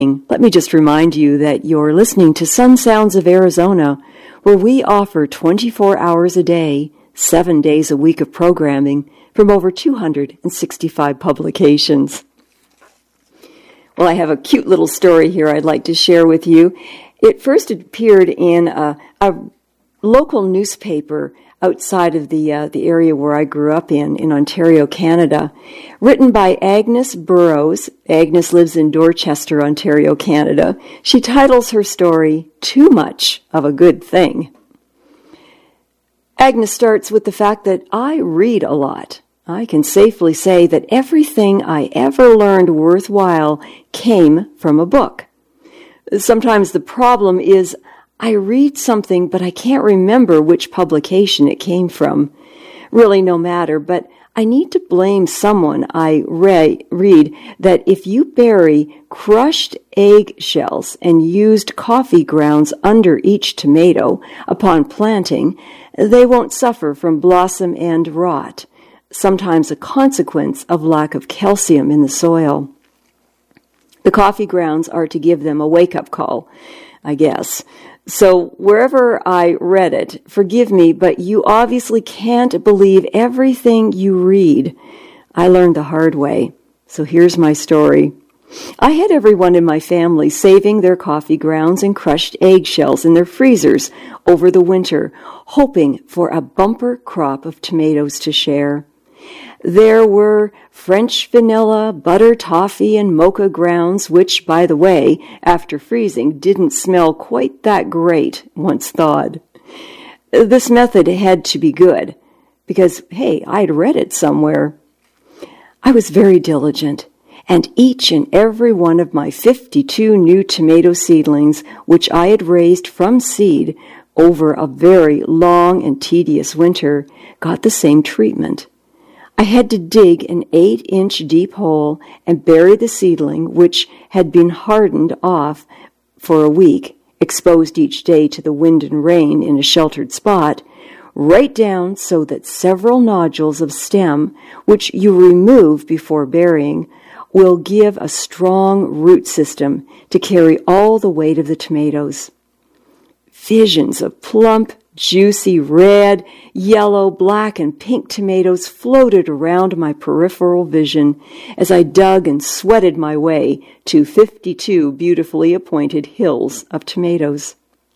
Let me just remind you that you're listening to Sun Sounds of Arizona, where we offer 24 hours a day, 7 days a week of programming from over 265 publications. Well, I have a cute little story here I'd like to share with you. It first appeared in a local newspaper outside of the area where I grew up in Ontario, Canada, written by Agnes Burrows. Agnes lives in Dorchester, Ontario, Canada. She titles her story, Too Much of a Good Thing. Agnes starts with the fact that I read a lot. I can safely say that everything I ever learned worthwhile came from a book. Sometimes the problem is I read something, but I can't remember which publication it came from. Really, no matter, but I need to blame someone I read that if you bury crushed egg shells and used coffee grounds under each tomato upon planting, they won't suffer from blossom end rot, sometimes a consequence of lack of calcium in the soil. The coffee grounds are to give them a wake-up call, I guess. So wherever I read it, forgive me, but you obviously can't believe everything you read. I learned the hard way. So here's my story. I had everyone in my family saving their coffee grounds and crushed eggshells in their freezers over the winter, hoping for a bumper crop of tomatoes to share. There were French vanilla, butter toffee, and mocha grounds, which, by the way, after freezing, didn't smell quite that great, once thawed. This method had to be good, because, hey, I'd read it somewhere. I was very diligent, and each and every one of my 52 new tomato seedlings, which I had raised from seed over a very long and tedious winter, got the same treatment. I had to dig an 8-inch deep hole and bury the seedling, which had been hardened off for a week, exposed each day to the wind and rain in a sheltered spot, right down so that several nodules of stem, which you remove before burying, will give a strong root system to carry all the weight of the tomatoes. Visions of plump, juicy red, yellow, black, and pink tomatoes floated around my peripheral vision as I dug and sweated my way to 52 beautifully appointed hills of tomatoes.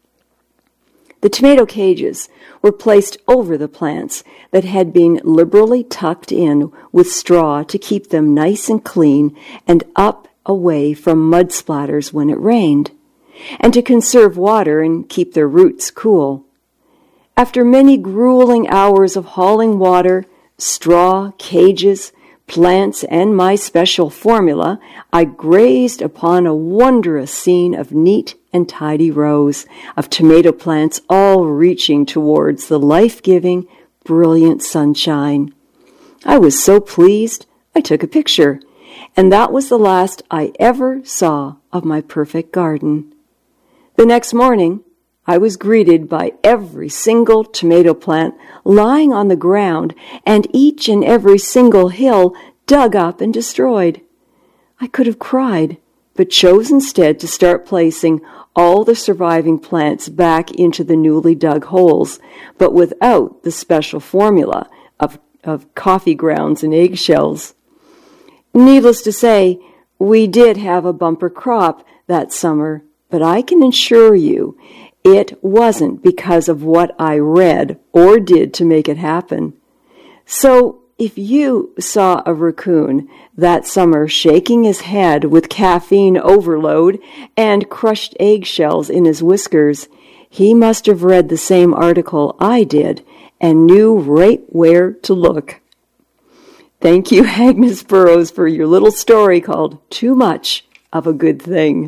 The tomato cages were placed over the plants that had been liberally tucked in with straw to keep them nice and clean and up away from mud splatters when it rained, and to conserve water and keep their roots cool. After many grueling hours of hauling water, straw, cages, plants, and my special formula, I grazed upon a wondrous scene of neat and tidy rows of tomato plants all reaching towards the life-giving, brilliant sunshine. I was so pleased, I took a picture, and that was the last I ever saw of my perfect garden. The next morning, I was greeted by every single tomato plant lying on the ground and each and every single hill dug up and destroyed. I could have cried, but chose instead to start placing all the surviving plants back into the newly dug holes, but without the special formula of coffee grounds and eggshells. Needless to say, we did have a bumper crop that summer, but I can assure you, it wasn't because of what I read or did to make it happen. So if you saw a raccoon that summer shaking his head with caffeine overload and crushed eggshells in his whiskers, he must have read the same article I did and knew right where to look. Thank you, Agnes Burrows, for your little story called Too Much of a Good Thing.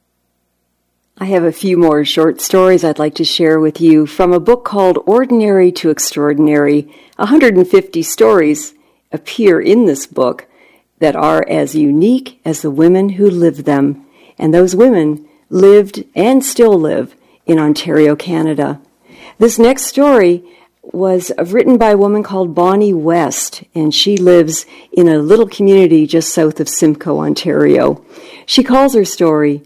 I have a few more short stories I'd like to share with you from a book called Ordinary to Extraordinary. 150 stories appear in this book that are as unique as the women who lived them. And those women lived and still live in Ontario, Canada. This next story was written by a woman called Bonnie West, and she lives in a little community just south of Simcoe, Ontario. She calls her story,